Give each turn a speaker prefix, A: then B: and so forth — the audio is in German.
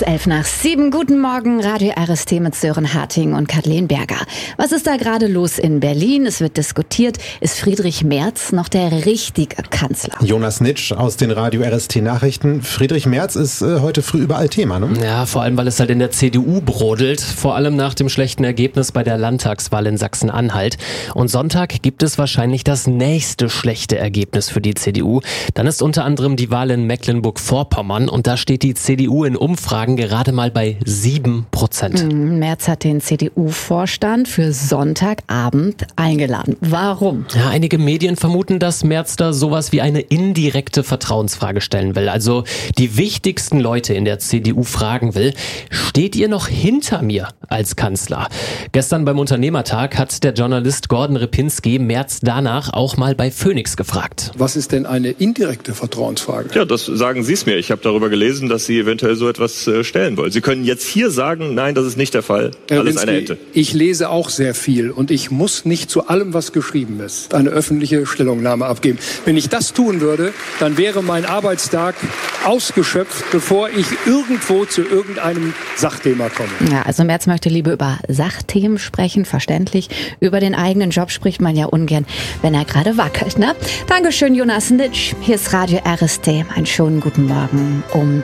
A: 6:11. Guten Morgen, Radio RST mit Sören Harting und Kathleen Berger. Was ist da gerade los in Berlin? Es wird diskutiert, ist Friedrich Merz noch der richtige Kanzler?
B: Jonas Nitsch aus den Radio RST Nachrichten. Friedrich Merz ist heute früh überall Thema, ne?
C: Ja, vor allem, weil es halt in der CDU brodelt. Vor allem nach dem schlechten Ergebnis bei der Landtagswahl in Sachsen-Anhalt. Und Sonntag gibt es wahrscheinlich das nächste schlechte Ergebnis für die CDU. Dann ist unter anderem die Wahl in Mecklenburg-Vorpommern und da steht die CDU in Umfragen gerade mal bei 7%.
A: Merz hat den CDU-Vorstand für Sonntagabend eingeladen. Warum?
C: Ja, einige Medien vermuten, dass Merz da sowas wie eine indirekte Vertrauensfrage stellen will. Also die wichtigsten Leute in der CDU fragen will, steht ihr noch hinter mir als Kanzler? Gestern beim Unternehmertag hat der Journalist Gordon Ripinski Merz danach auch mal bei Phoenix gefragt.
D: Was ist denn eine indirekte Vertrauensfrage?
E: Ja, das sagen Sie es mir. Ich habe darüber gelesen, dass Sie eventuell so etwas stellen wollen. Sie können jetzt hier sagen, nein, das ist nicht der Fall. Alles eine Ente.
D: Ich lese auch sehr viel und ich muss nicht zu allem, was geschrieben ist, eine öffentliche Stellungnahme abgeben. Wenn ich das tun würde, dann wäre mein Arbeitstag ausgeschöpft, bevor ich irgendwo zu irgendeinem Sachthema komme.
A: Ja, also Merz möchte lieber über Sachthemen sprechen, verständlich. Über den eigenen Job spricht man ja ungern, wenn er gerade wackelt, ne? Dankeschön, Jonas Nitsch. Hier ist Radio RST. Einen schönen guten Morgen um